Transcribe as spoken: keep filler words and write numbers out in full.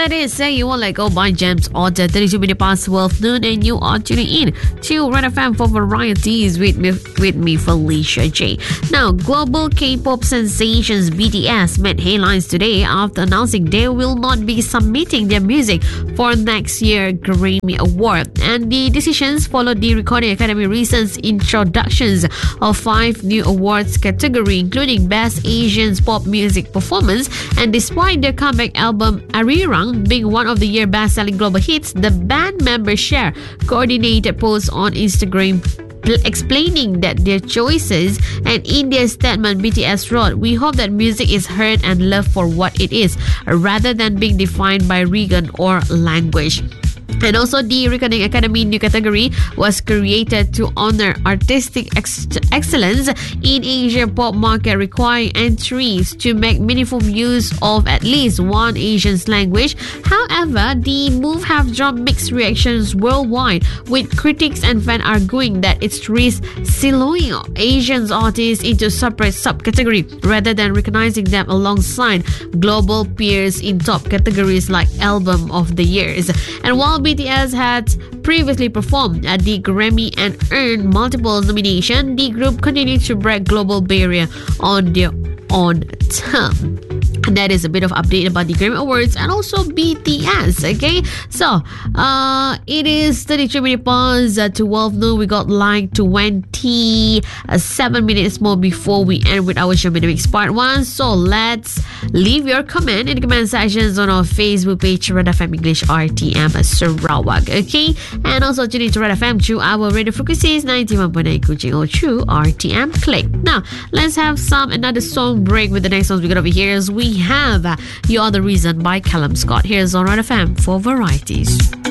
that is Say You Won't Let Go by James Order. thirty-two minutes past twelve noon, and you are tuning in to Red F M for varieties with me, with me Felicia J. Now, global K-pop sensations B T S made headlines today after announcing they will not be submitting their music for next year's Grammy Award. And the decisions followed the Recording Academy recent introductions of five new awards category, including Best Asian Pop Music Performance. And despite their comeback album Arirang being one of the year's best-selling global hits, the band members share coordinated posts on Instagram explaining that their choices, and in their statement B T S wrote, "We hope that music is heard and loved for what it is, rather than being defined by region or language." And also, the Recording Academy new category was created to honor artistic ex- excellence in Asian pop market, requiring entries to make meaningful use of at least one Asian language. However, the move have drawn mixed reactions worldwide, with critics and fans arguing that it risks siloing Asian artists into separate subcategory rather than recognizing them alongside global peers in top categories like Album of the Years. And while B T S had previously performed at the Grammy and earned multiple nominations, the group continued to break global barrier on their own term. And that is a bit of update about the Grammy Awards and also B T S. Okay, so uh, it is thirty-three minutes past uh, twelve noon. We got like twenty-seven minutes more before we end with our show Mix Part One. So let's leave your comment in the comment sections on our Facebook page, Red F M English R T M Sarawak. Okay, and also tune into Red F M through our radio frequencies ninety-one point nine Kuching or through R T M Click. Now let's have some another song break with the next songs we got over here. As we have uh, You Are the Reason by Callum Scott. Here's on Red F M for varieties.